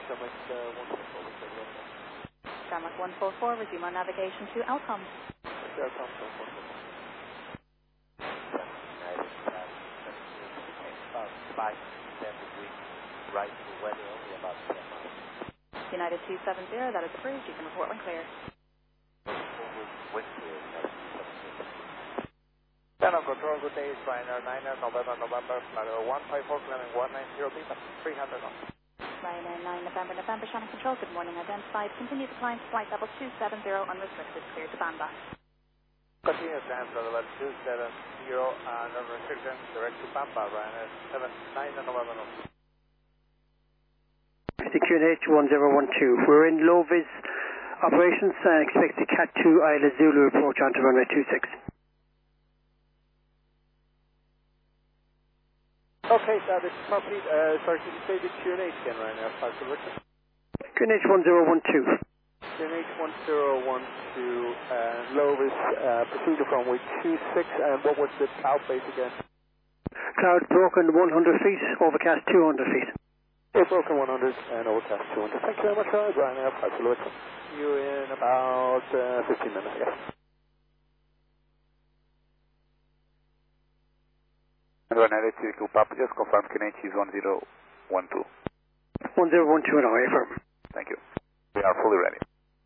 Shamrock 144, Shamrock 144, resume our navigation to Elcom. Elcom 5 10 degrees, right to weather only about 10 miles. United 270, that is approved. You can report when clear. Wind clear, United 270. Channel control, good day, Ryanair 9er, November, flight 154, climbing 190, Beta, 300 knots. Ryanair 9 November, Channel control, good morning, identified. Continue to climb to flight level 270, unrestricted, clear to Banda. Continue to climb to level 270, and unrestricted, direct to Bamba, Ryanair 9 November. QNH 1012. We're in low vis operations and expect the Cat 2 Isla Zulu approach onto runway 26. Okay, so this is complete. Sorry, can you say the QNH again, Ryanair? QNH 1012. QNH 1012, low vis procedure from week 26, and what was the cloud base again? Cloud broken 100 feet, overcast 200 feet. Yeah, broken 100 and overcast 200. Thank you very much, Ryanair. See you in about 15 minutes, I guess. Ryanair Circle Papa, just confirm QNH is 1012. 1012 now, affirm. Thank you. We are fully ready.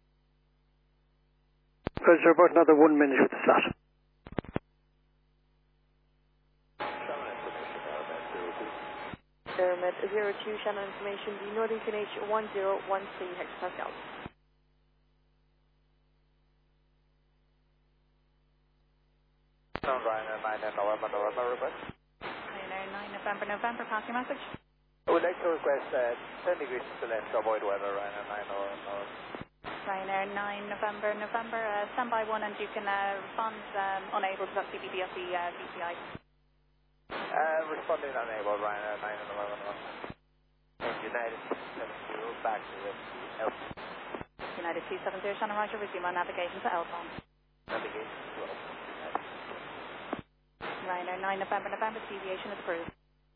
Because we're about another 1 minute with the slot. Airmet 02, Shannon information, the Northern QNH 1013 hectopascals. Ryanair 9 November, request. Ryanair 9 November, pass your message. I would like to request 10 degrees to the left to avoid weather, Ryanair 9 November. Ryanair 9 November, standby 1, and you can respond unable to that CBD of the VCI. Responding unable, Ryanair 9 November. And United 270, back to the Elcom. United 270, Shannon Roger, resume our navigation to Elcom. Navigation to Elcom. Ryanair 9 November, deviation is approved.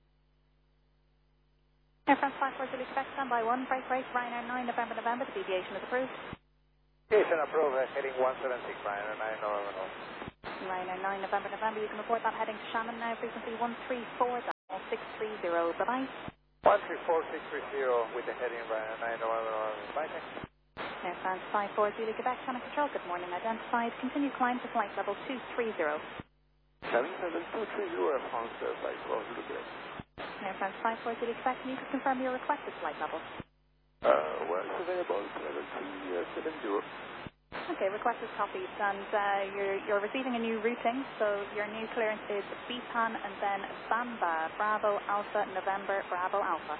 Air France 540 Quebec, standby 1, break, Ryanair 9 November, the deviation is approved. Deviation approved, heading 176, Ryanair 9 November. Ryanair 9 November, you can report that heading to Shannon now, frequency 134.630, bye-bye. 134.630 with the heading Ryanair 9 November, bye, thanks. Air France 540 Quebec, Channel control, good morning, identified. Continue climb to flight level 230. Channel level 230, Air France 540 Quebec. Air France 540 Quebec, can you just confirm your requested flight level? Well, it's available to level 370. Okay, request is copied, and you're receiving a new routing, so your new clearance is BPAN and then Bamba, Bravo Alpha November, Bravo Alpha.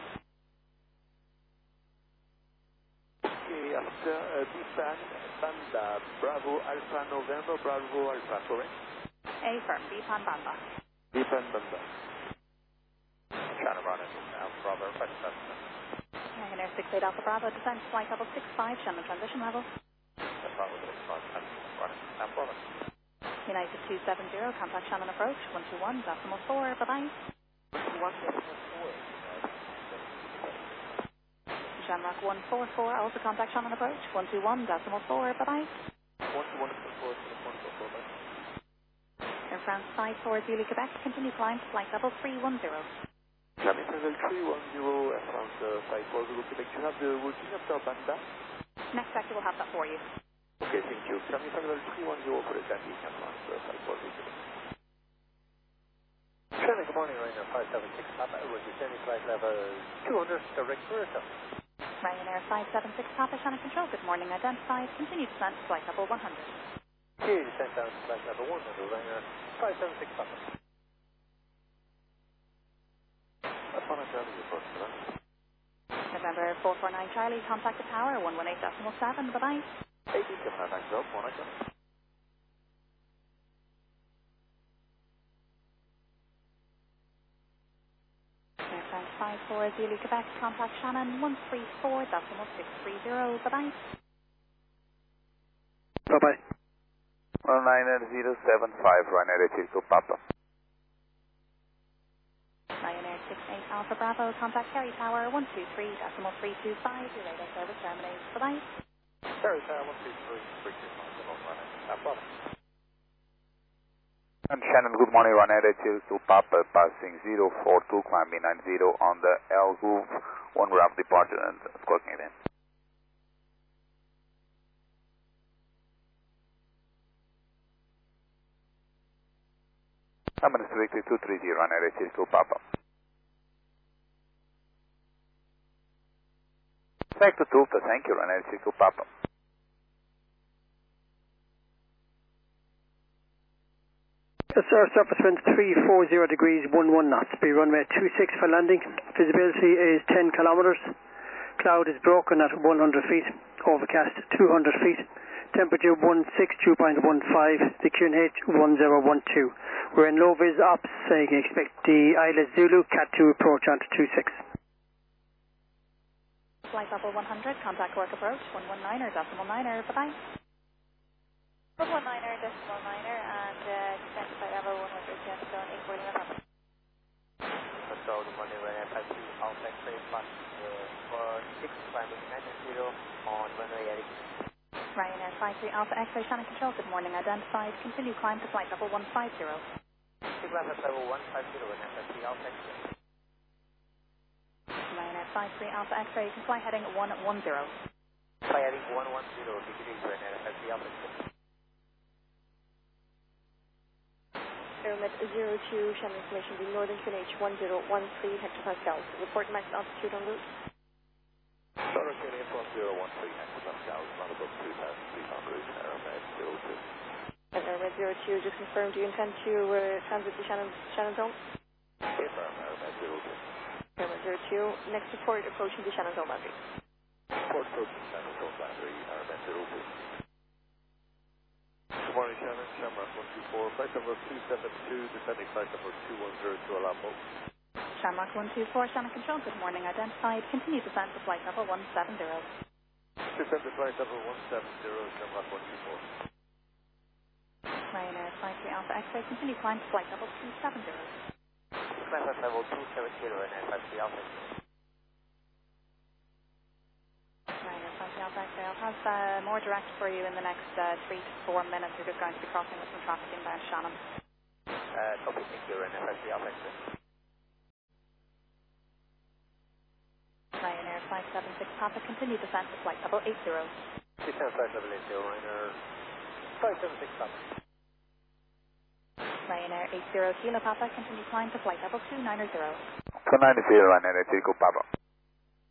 Okay, after BPAN, Bamba, Bravo Alpha November, Bravo Alpha, correct? Affirm, BPAN Bamba. BPAN Bamba. Shannon Roger, now Bravo, request assessment. Ryanair 68 Alpha Bravo, descent flight level 65, Shannon transition level. United 270, contact Shannon approach, 121.4, bye-bye. 121.4. Shamrock 144, also contact Shannon approach, 121.4, bye-bye. 121.4, Air France 540 Quebec, continue climb to flight level 310. Cabin level 310, Air France 540 Quebec, you have the routing after Banda? Next sector will have that for you. Okay, thank you. Cabin level 310 for the landing, Air France 540 Quebec. Shannon, good morning, Ryanair 576 Papa, we're descending flight level 200, direct to Earth. Ryanair 576 Papa, Shannon control, good morning, identified, continue descent to flight level 100. Okay, descent down to flight level 100, Ryanair 576 Papa. Upon a Charlie report, November 449 Charlie, contact the tower, 118.7, bye-bye. 18, thanks, Rob, 118. Air France 540 Quebec, contact Shannon, 134.630, bye-bye. Bye-bye. 19075, Ryanair Circle Papa. Ryanair Alpha Bravo, contact Kerry Tower 123.325, your radar service terminates. Bye-bye. Kerry Tower 123.325, And Shannon, good morning, Ryanair 2 Papa, passing 042, climbing 90 on the El Gulf, 1 route departure and squawking it in. Administrator 230, Ryanair 2 Papa. Back to Tulsa, thank you, Ryanair 2 Papa. Yes, sir, surface wind 340 degrees, 11 knots. Be runway 26 for landing. Visibility is 10 kilometers. Cloud is broken at 100 feet. Overcast 200 feet. Temperature 162.15. The QNH 1012. We're in low vis ops, so you can expect the Isla Zulu Cat 2 approach onto 26. Flight level 100, contact work approach 119er, decimal 9er, bye-bye. 119er, decimal 9er, and descent to flight level 100, zone 840 November. Let's go to Monday, Ryanair 52, Alpha X-ray, flight for 6, climbing 90 on runway 80. Ryanair 53 Alpha X-ray, Shannon Control, good morning, identified. Continue climb to flight level 150. Climb at level 150, Ryanair 53 Alpha X-ray. Ryanair 53 Alpha X-ray, you can fly heading 110. Fly heading 110 degrees, Ryanair 53 Alpha X-ray. Aeromet 02, Shannon information, the Northern QNH 1013 hectopascals. Report max altitude en route. Northern QNH 1013 hectopascals, not above 2,300, Aeromet 02. And Aeromet 02, just confirm, do you intend to transit to Shannon Zone? Confirm, Aeromet 02. Aeromet 02, next report approaching the Shannon Zone boundary. Report approaching Shannon Zone boundary, Aeromet 02. Good morning, Shannon. Shamrock 124, flight number 272, descending flight number 210 to Alambo. Shamrock 124, Shannon Control, good morning, identified. Continue descent to flight level 170. Descend to flight level 170, Shamrock 124. Ryanair 53 Alpha X-ray, continue climb to flight level 270. Climb at level 270, Ryanair 53 Alpha X-ray. Ryanair 53 Alpha X-ray, I'll have more direct for you in the next 3 to 4 minutes. We're just going to be crossing with some traffic inbound Shannon. Copy, thank you, Ryanair 53 Alpha X-ray. Ryanair 576 Papa, continue descent to flight level 80. Descend flight level 80, Ryanair 576 Papa. Ryanair 80 Kilo Papa, continue climb to flight level 290. 290, Ryanair 2 Papa.